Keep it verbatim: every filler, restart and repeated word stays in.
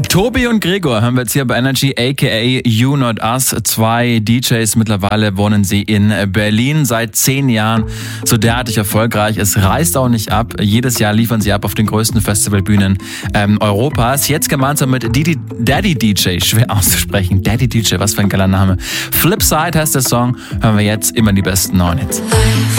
Tobi und Gregor hören wir jetzt hier bei Energy, aka You Not Us. Zwei D Js, mittlerweile wohnen sie in Berlin, seit zehn Jahren so derartig erfolgreich. Es reißt auch nicht ab. Jedes Jahr liefern sie ab auf den größten Festivalbühnen ähm, Europas. Jetzt gemeinsam mit Didi, Daddy D J, schwer auszusprechen. Daddy D J, was für ein geiler Name. Flipside heißt der Song. Hören wir jetzt immer die besten neuen Hits.